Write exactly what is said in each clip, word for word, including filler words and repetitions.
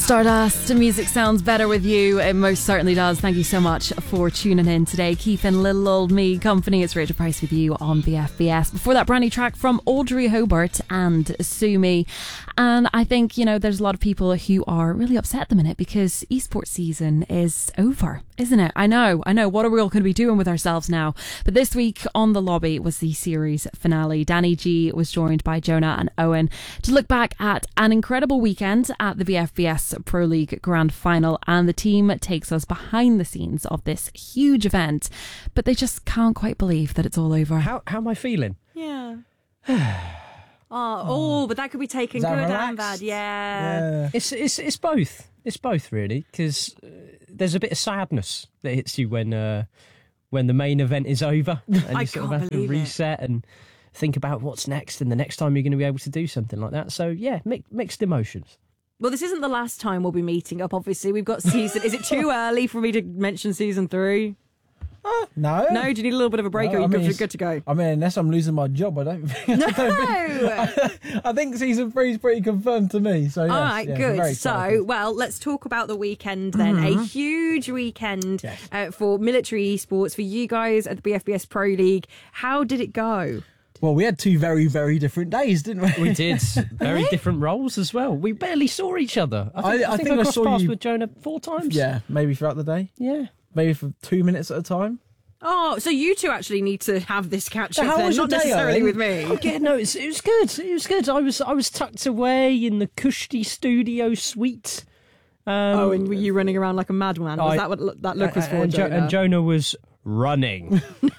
Stardust, music sounds better with you. It most certainly does. Thank you so much for tuning in today, keeping little old me company. It's Rachel Price with you on B F B S. Before that, brand new track from Audrey Hobart and Sue Me. And I think, you know, there's a lot of people who are really upset at the minute because esports season is over, isn't it? I know, I know. What are we all going to be doing with ourselves now? But this week on The Lobby was the series finale. Danny G was joined by Jonah and Owen to look back at an incredible weekend at the B F B S Pro League Grand Final, and the team takes us behind the scenes of this huge event, but they just can't quite believe that it's all over. How how am I feeling? Yeah. Oh, oh, but that could be taken good relaxed? and bad. Yeah. Yeah. It's it's it's both. It's both really, because uh, there's a bit of sadness that hits you when uh, when the main event is over, and I you sort of can't have to believe it. reset and think about what's next and the next time you're going to be able to do something like that. So yeah, mi- mixed emotions. Well, this isn't the last time we'll be meeting up, obviously. We've got season... Is it too early for me to mention season three? Uh, no. No? Do you need a little bit of a break No, or are I you mean, good, it's- good to go? I mean, unless I'm losing my job, I don't think. No! I, don't think I think season three is pretty confirmed to me. So yes, All right, yeah, very good. excited. So, well, let's talk about the weekend then. Mm-hmm. A huge weekend Yes. uh, for military esports, for you guys at the B F B S Pro League. How did it go? Well, we had two very, very different days, didn't we? We did very different roles as well. We barely saw each other. I think I- I, I think, think I I crossed saw paths you- with Jonah four times. Yeah, maybe throughout the day. yeah. Maybe for two minutes at a time. Oh, so you two actually need to have this catch up how then, was your not day, necessarily Owen? with me. Yeah, no, it's, it was good. It was good. I was I was tucked away in the Kushti Studio suite. Um, Oh, and were you running around like a madman? Was I- that what lo- that look was for, and, Jo- Jonah? and Jonah was running,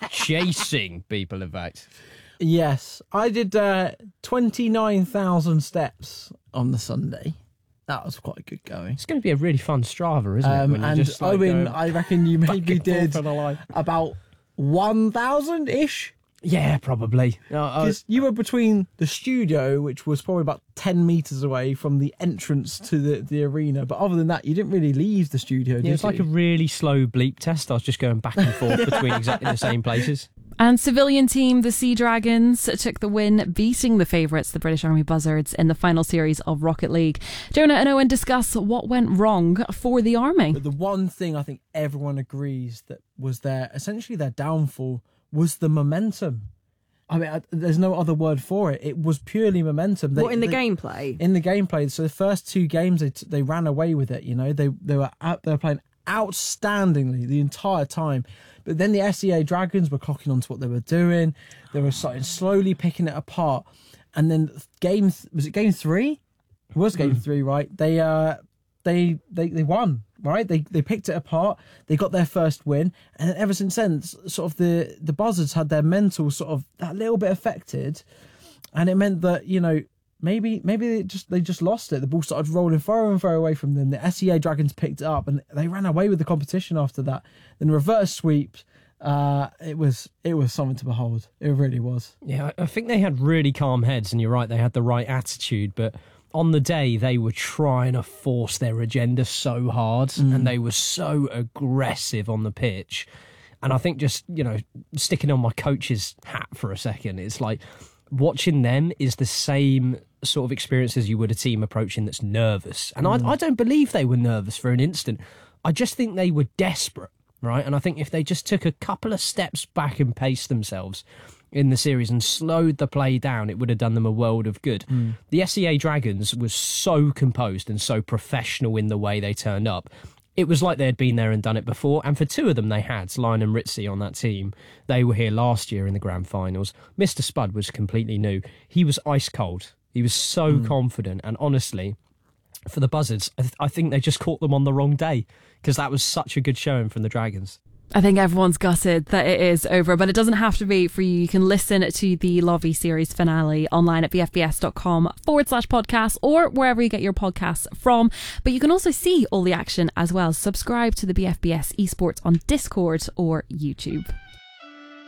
chasing people, in fact. Yes, I did uh, twenty-nine thousand steps on the Sunday. That was quite good going. It's going to be a really fun Strava, isn't it? Um, When you and just, like, Owen, go I reckon you back maybe and forth did on a line. about one thousand ish. Yeah, probably. Uh, I- Because you were between the studio, which was probably about ten metres away from the entrance to the, the arena. But other than that, you didn't really leave the studio, did yeah, it's you? like a really slow bleep test. I was just going back and forth between exactly the same places. And civilian team, the Sea Dragons, took the win, beating the favourites, the British Army Buzzards, in the final series of Rocket League. Jonah and Owen discuss what went wrong for the Army. But the one thing I think everyone agrees that was their, essentially their downfall, was the momentum. I mean, I, there's no other word for it. It was purely momentum. They, what, in the they- gameplay? In the gameplay. So the first two games, they they ran away with it. You know, they they were out, they were playing outstandingly the entire time. But then the S E A Dragons were clocking on to what they were doing. They were starting slowly picking it apart. And then game th- was it game three? It was game three, right? They uh they they they won. Right, they they picked it apart. They got their first win, and ever since then, s- sort of the the Buzzards had their mental sort of that little bit affected, and it meant that you know maybe maybe they just they just lost it. The ball started rolling far and far away from them. The S E A Dragons picked it up, and they ran away with the competition after that. Then reverse sweeps. Uh, it was it was something to behold. It really was. Yeah, I I think they had really calm heads, and you're right, they had the right attitude, but on the day they were trying to force their agenda so hard, and they were so aggressive on the pitch. And I think just, you know, sticking on my coach's hat for a second, it's like watching them is the same sort of experience as you would a team approaching that's nervous. And I, I don't believe they were nervous for an instant. I just think they were desperate, right? And I think if they just took a couple of steps back and paced themselves in the series and slowed the play down, it would have done them a world of good. Mm. The S E A Dragons was so composed and so professional in the way they turned up. It was like they had been there and done it before, and for two of them they had, Lion and Ritzy on that team. They were here last year in the grand finals. Mister Spud was completely new. He was ice cold. He was so mm. confident, and honestly, for the Buzzards, I, th- I think they just caught them on the wrong day, because that was such a good showing from the Dragons. I think everyone's gutted that it is over, but it doesn't have to be for you. You can listen to the Lobby series finale online at bfbs.com forward slash podcast or wherever you get your podcasts from. But you can also see all the action as well. Subscribe to the B F B S Esports on Discord or YouTube.